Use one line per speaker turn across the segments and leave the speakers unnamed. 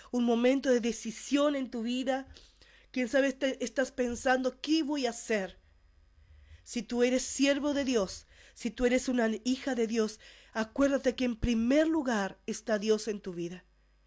un momento de decisión en tu vida. Quién sabe, estás pensando, ¿qué voy a hacer? Si tú eres siervo de Dios, si tú eres una hija de Dios, acuérdate que en primer lugar está Dios en tu vida.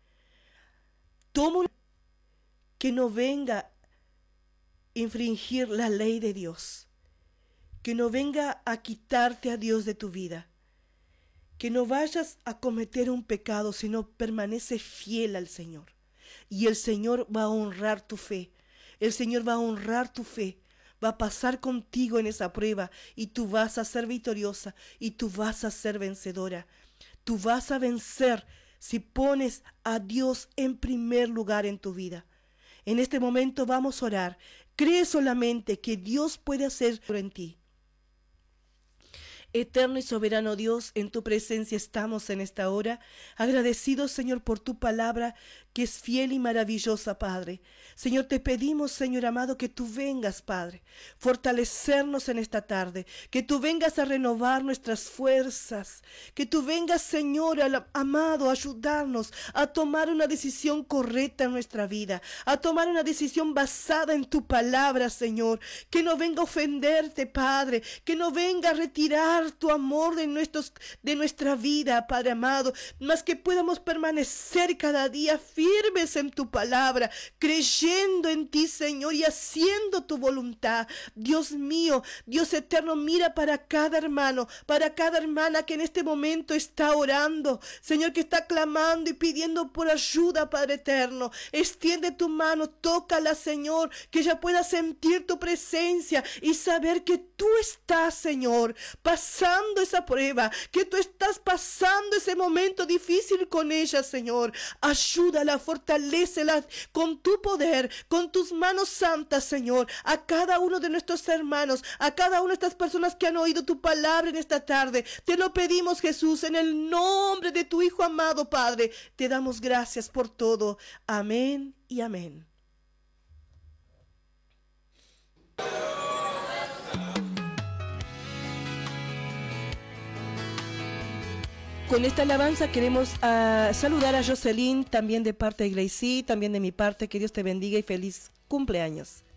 Toma que no venga a infringir la ley de Dios, que no venga a quitarte a Dios de tu vida, que no vayas a cometer un pecado, sino permanece fiel al Señor. Y el Señor va a honrar tu fe, el Señor va a honrar tu fe, va a pasar contigo en esa prueba y tú vas a ser victoriosa y tú vas a ser vencedora. Tú vas a vencer si pones a Dios en primer lugar en tu vida. En este momento vamos a orar. Cree solamente que Dios puede hacer en ti. Eterno y soberano Dios, en tu presencia estamos en esta hora, agradecidos, Señor, por tu palabra que es fiel y maravillosa, Padre. Señor, te pedimos, Señor amado, que tú vengas, Padre, fortalecernos en esta tarde, que tú vengas a renovar nuestras fuerzas, que tú vengas, Señor amado, a ayudarnos a tomar una decisión correcta en nuestra vida, a tomar una decisión basada en tu palabra, Señor, que no venga a ofenderte, Padre, que no venga a retirar tu amor de nuestra vida, Padre amado, mas que podamos permanecer cada día firmes en tu palabra, creyendo en ti, Señor, y haciendo tu voluntad. Dios mío, Dios eterno, mira para cada hermano, para cada hermana que en este momento está orando, Señor, que está clamando y pidiendo por ayuda, Padre eterno. Extiende tu mano, tócala, Señor, que ella pueda sentir tu presencia y saber que tú estás, Señor, pasando esa prueba, que tú estás pasando ese momento difícil con ella, Señor. Ayúdala, fortalécela con tu poder, con tus manos santas, Señor, a cada uno de nuestros hermanos, a cada una de estas personas que han oído tu palabra en esta tarde. Te lo pedimos, Jesús, en el nombre de tu Hijo amado, Padre. Te damos gracias por todo. Amén y amén. Con esta alabanza queremos saludar a Jocelyn, también de parte de Gracie, también de mi parte. Que Dios te bendiga y feliz cumpleaños.